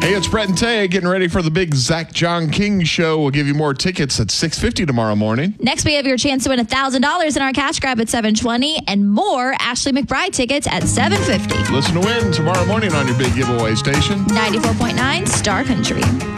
Hey, it's Brett and Tay getting ready for the big Zach John King show. We'll give you more tickets at 6:50 tomorrow morning. Next, we have your chance to win $1,000 in our cash grab at 7:20 and more Ashley McBride tickets at 7:50. Listen to win tomorrow morning on your big giveaway station. 94.9 Star Country.